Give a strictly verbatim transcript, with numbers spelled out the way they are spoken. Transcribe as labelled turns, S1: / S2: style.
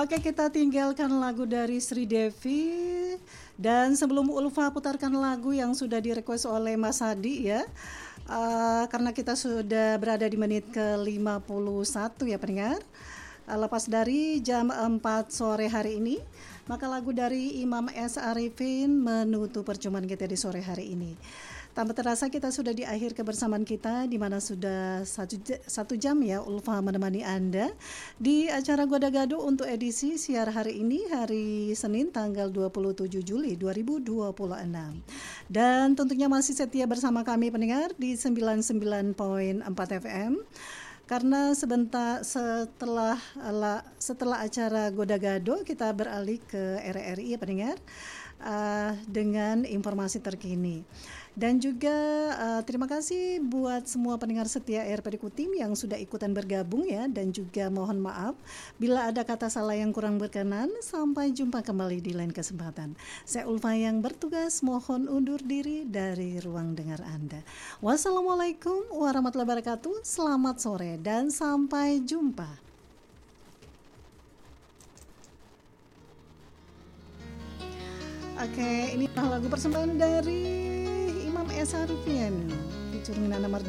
S1: Oke, kita tinggalkan lagu dari Sri Devi. Dan sebelum Ulfa putarkan lagu yang sudah direquest oleh Mas Hadi ya. Uh, karena kita sudah berada di menit ke lima puluh satu ya pendengar. Uh, lepas dari jam empat sore hari ini, maka lagu dari Imam S. Arifin menutup perjumpaan kita di sore hari ini. Tanpa terasa kita sudah di akhir kebersamaan kita, di mana sudah satu, satu jam ya Ulfa menemani Anda di acara Goda Gado untuk edisi siar hari ini, hari Senin tanggal dua puluh tujuh Juli dua ribu dua puluh enam. Dan tentunya masih setia bersama kami pendengar di sembilan puluh sembilan koma empat F M. Karena sebentar setelah setelah acara Goda Gado kita beralih ke R R I ya pendengar, uh, dengan informasi terkini. Dan juga uh, terima kasih buat semua pendengar setia R P D Kutim yang sudah ikutan bergabung ya, dan juga mohon maaf bila ada kata salah yang kurang berkenan. Sampai jumpa kembali di lain kesempatan. Saya Ulfa yang bertugas mohon undur diri dari ruang dengar Anda. Wassalamualaikum warahmatullahi wabarakatuh. Selamat sore dan sampai jumpa. Oke, ini lagu persembahan dari Imam S. Arifin featuring Nana Mardi.